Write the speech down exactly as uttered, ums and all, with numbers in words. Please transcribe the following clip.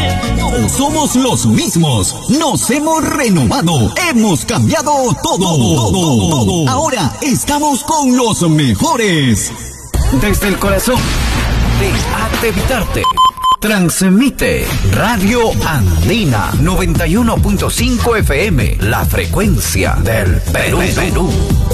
No somos los mismos. Nos hemos renovado. Hemos cambiado todo, todo, todo. Ahora estamos con los mejores. Desde el corazón de Atevitarte. Transmite Radio Andina noventa y uno punto cinco F M, la frecuencia del Perú. Perú.